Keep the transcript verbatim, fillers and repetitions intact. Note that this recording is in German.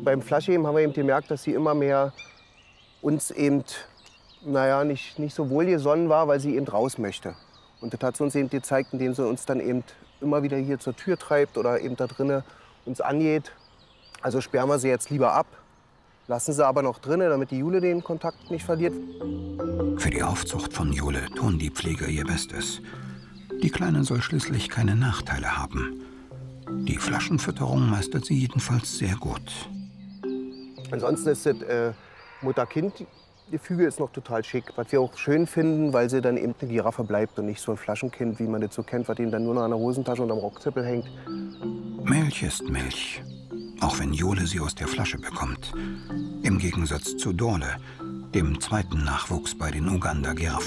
beim Flaschheben haben wir eben gemerkt, dass sie immer mehr uns eben, naja, nicht, nicht so wohlgesonnen war, weil sie eben raus möchte. Und das hat sie uns eben gezeigt, indem sie uns dann eben immer wieder hier zur Tür treibt oder eben da drinnen uns angeht. Also sperren wir sie jetzt lieber ab, lassen sie aber noch drinnen, damit die Jule den Kontakt nicht verliert. Für die Aufzucht von Jule tun die Pfleger ihr Bestes. Die Kleine soll schließlich keine Nachteile haben. Die Flaschenfütterung meistert sie jedenfalls sehr gut. Ansonsten ist das äh, Mutter-Kind-Gefüge ist noch total schick. Was wir auch schön finden, weil sie dann eben eine Giraffe bleibt und nicht so ein Flaschenkind, wie man das so kennt, was ihm dann nur noch an der Hosentasche und am Rockzipfel hängt. Milch ist Milch, auch wenn Jule sie aus der Flasche bekommt. Im Gegensatz zu Dorle, dem zweiten Nachwuchs bei den Uganda-Giraffen.